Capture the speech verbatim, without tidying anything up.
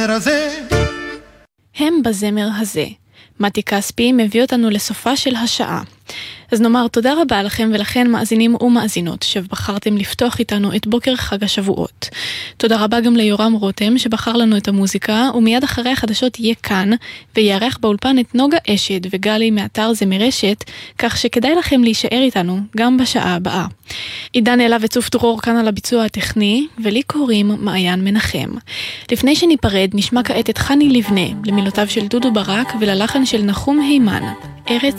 הם בזמר הזה. מתי כספי מביא אותנו לסופה של השעה. אז נאמר תודה רבה לכם ולכן מאזינים ומאזינות שבחרתם לפתוח איתנו את בוקר חג השבועות. תודה רבה גם ליורם רותם שבחר לנו את המוזיקה, ומיד אחרי החדשות יהיה כאן ויערך באולפן את נוגה אשד וגלי מאתר זמרשת, כך שכדאי לכם להישאר איתנו גם בשעה הבאה. עידן אלה וצוף דרור כאן על הביצוע הטכני, ולי קוראים מעיין מנחם. לפני שניפרד נשמע כעת את חני לבנה למילותיו של דודו ברק וללחן של נחום הימן, ארץ